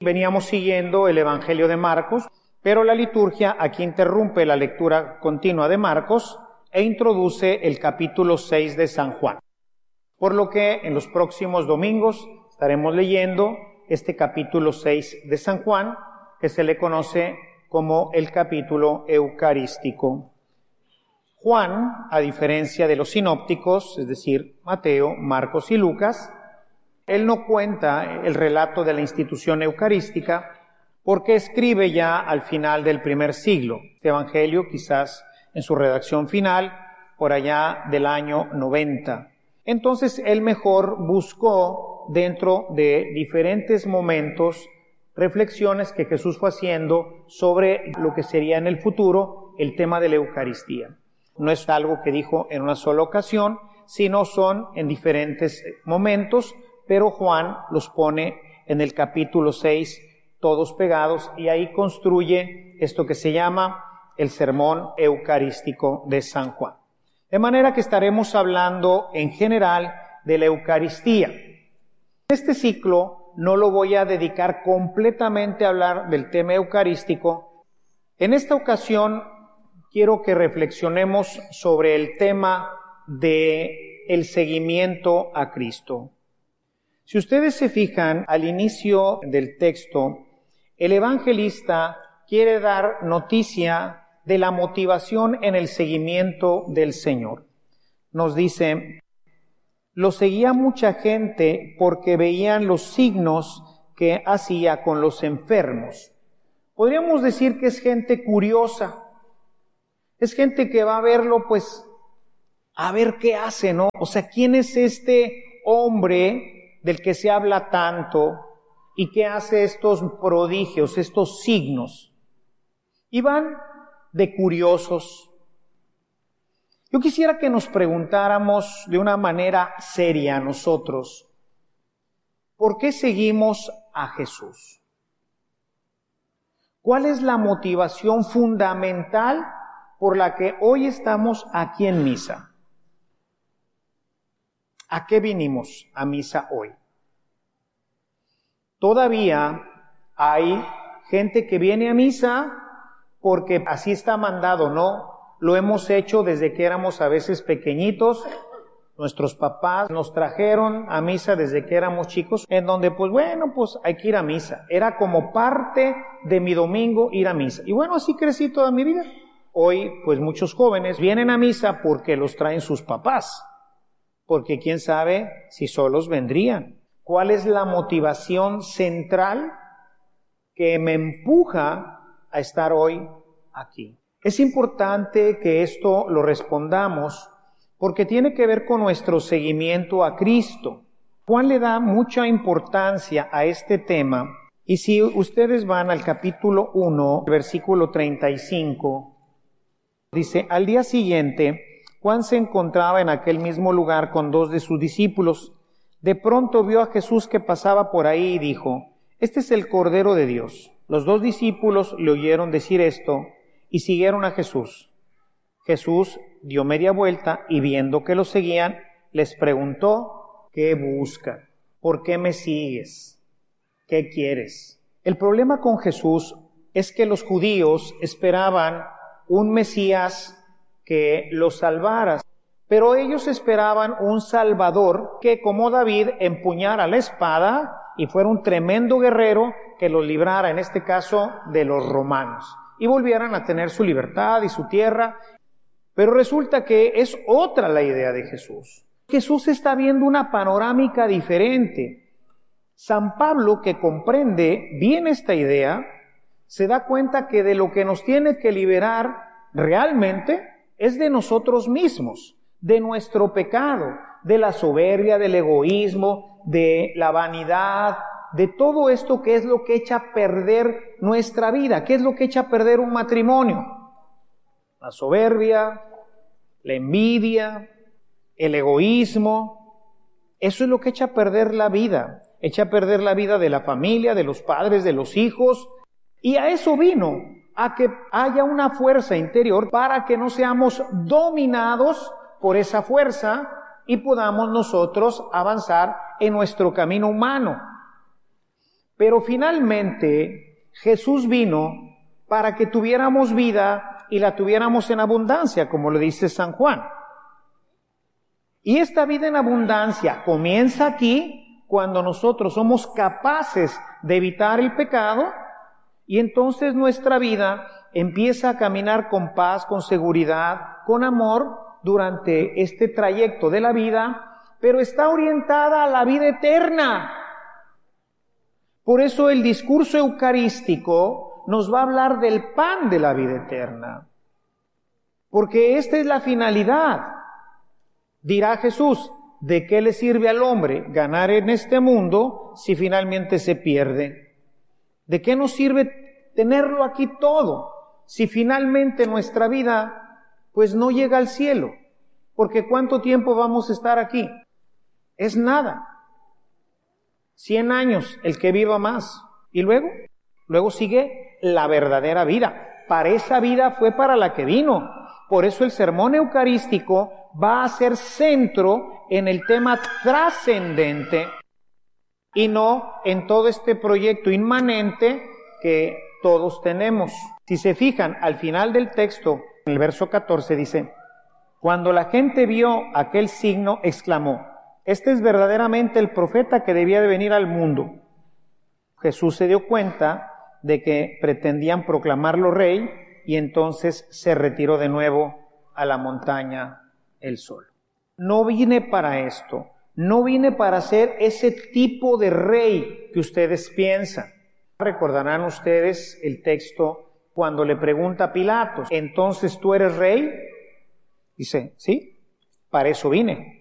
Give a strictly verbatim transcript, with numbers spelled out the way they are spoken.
Veníamos siguiendo el Evangelio de Marcos, pero la liturgia aquí interrumpe la lectura continua de Marcos e introduce el capítulo seis de San Juan. Por lo que en los próximos domingos estaremos leyendo este capítulo seis de San Juan, que se le conoce como el capítulo eucarístico. Juan, a diferencia de los sinópticos, es decir, Mateo, Marcos y Lucas, él no cuenta el relato de la institución eucarística porque escribe ya al final del primer siglo. Este evangelio quizás en su redacción final, por allá del año noventa. Entonces él mejor buscó dentro de diferentes momentos reflexiones que Jesús fue haciendo sobre lo que sería en el futuro el tema de la Eucaristía. No es algo que dijo en una sola ocasión, sino son en diferentes momentos, pero Juan los pone en el capítulo seis, todos pegados, y ahí construye esto que se llama el sermón eucarístico de San Juan. De manera que estaremos hablando en general de la Eucaristía. Este ciclo no lo voy a dedicar completamente a hablar del tema eucarístico. En esta ocasión quiero que reflexionemos sobre el tema de el seguimiento a Cristo. Si ustedes se fijan al inicio del texto, el evangelista quiere dar noticia de la motivación en el seguimiento del Señor. Nos dice: lo seguía mucha gente porque veían los signos que hacía con los enfermos. Podríamos decir que es gente curiosa. Es gente que va a verlo, pues, a ver qué hace, ¿no? O sea, ¿quién es este hombre del que se habla tanto y que hace estos prodigios, estos signos? Y van de curiosos. Yo quisiera que nos preguntáramos de una manera seria nosotros, ¿por qué seguimos a Jesús? ¿Cuál es la motivación fundamental por la que hoy estamos aquí en misa? ¿A qué vinimos a misa hoy? Todavía hay gente que viene a misa porque así está mandado, ¿no? Lo hemos hecho desde que éramos a veces pequeñitos. Nuestros papás nos trajeron a misa desde que éramos chicos, en donde pues bueno, pues hay que ir a misa. Era como parte de mi domingo ir a misa. Y bueno, así crecí toda mi vida. Hoy pues muchos jóvenes vienen a misa porque los traen sus papás. Porque quién sabe si solos vendrían. ¿Cuál es la motivación central que me empuja a estar hoy aquí? Es importante que esto lo respondamos porque tiene que ver con nuestro seguimiento a Cristo. Juan le da mucha importancia a este tema, y si ustedes van al capítulo uno, versículo treinta y cinco, dice: al día siguiente, Juan se encontraba en aquel mismo lugar con dos de sus discípulos. De pronto vio a Jesús que pasaba por ahí y dijo: este es el Cordero de Dios. Los dos discípulos le oyeron decir esto y siguieron a Jesús. Jesús dio media vuelta y viendo que lo seguían, les preguntó: ¿qué buscan? ¿Por qué me sigues? ¿Qué quieres? El problema con Jesús es que los judíos esperaban un Mesías que los salvara, pero ellos esperaban un Salvador que, como David, empuñara la espada y fuera un tremendo guerrero que los librara, en este caso, de los romanos, y volvieran a tener su libertad y su tierra. Pero resulta que es otra la idea de Jesús. Jesús está viendo una panorámica diferente. San Pablo, que comprende bien esta idea, se da cuenta que de lo que nos tiene que liberar realmente es de nosotros mismos, de nuestro pecado, de la soberbia, del egoísmo, de la vanidad, de todo esto que es lo que echa a perder nuestra vida. ¿Qué es lo que echa a perder un matrimonio? La soberbia, la envidia, el egoísmo. Eso es lo que echa a perder la vida. Echa a perder la vida de la familia, de los padres, de los hijos. Y a eso vino, a que haya una fuerza interior para que no seamos dominados por esa fuerza y podamos nosotros avanzar en nuestro camino humano. Pero finalmente Jesús vino para que tuviéramos vida y la tuviéramos en abundancia, como lo dice San Juan. Y esta vida en abundancia comienza aquí cuando nosotros somos capaces de evitar el pecado y entonces nuestra vida empieza a caminar con paz, con seguridad, con amor durante este trayecto de la vida, pero está orientada a la vida eterna. Por eso el discurso eucarístico nos va a hablar del pan de la vida eterna, porque esta es la finalidad. Dirá Jesús, ¿de qué le sirve al hombre ganar en este mundo si finalmente se pierde? ¿De qué nos sirve tenerlo aquí todo si finalmente nuestra vida pues no llega al cielo? Porque ¿cuánto tiempo vamos a estar aquí? Es nada. Cien años, el que viva más. Y luego, luego sigue la verdadera vida. Para esa vida fue para la que vino. Por eso el sermón eucarístico va a ser centro en el tema trascendente y no en todo este proyecto inmanente que todos tenemos. Si se fijan, al final del texto, en el verso catorce dice, cuando la gente vio aquel signo, exclamó, este es verdaderamente el profeta que debía de venir al mundo. Jesús se dio cuenta de que pretendían proclamarlo rey y entonces se retiró de nuevo a la montaña él solo. No vine para esto, no vine para ser ese tipo de rey que ustedes piensan. Recordarán ustedes el texto cuando le pregunta a Pilatos, ¿entonces tú eres rey? Dice, sí, para eso vine.